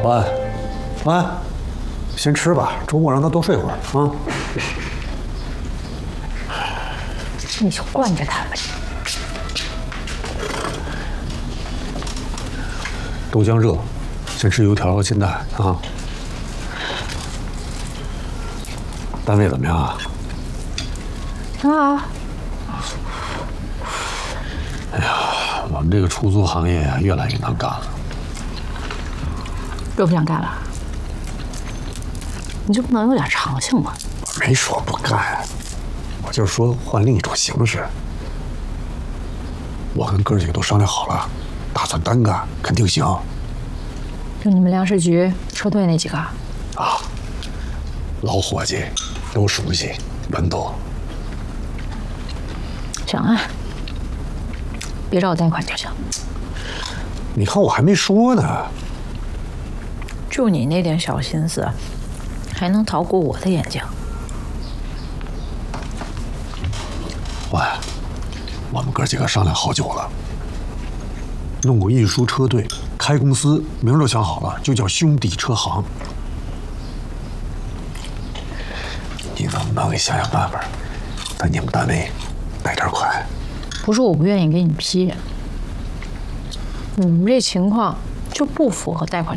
晚安，晚安。先吃吧，周末让他多睡会儿啊。 你就惯着他吧。 豆浆热，先吃油条和煎蛋啊。单位怎么样啊？ 很好。 哎呀，我们这个出租行业呀，越来越难干了。 又不想干了？你就不能有点长性吗？ 我没说不干，我就是说换另一种形式。我跟哥几个都商量好了，打算单干，肯定行。 就你们粮食局车队那几个？ 啊，老伙计，都熟悉，门多。 行啊，别找我贷款就行。 你看我还没说呢。 就你那点小心思，还能逃过我的眼睛？ 喂，我们哥几个商量好久了，弄个运输车队，开公司，名儿都想好了，就叫兄弟车行。你能不能给想想办法，在你们单位贷点款？ 不是我不愿意给你批，你们这情况就不符合贷款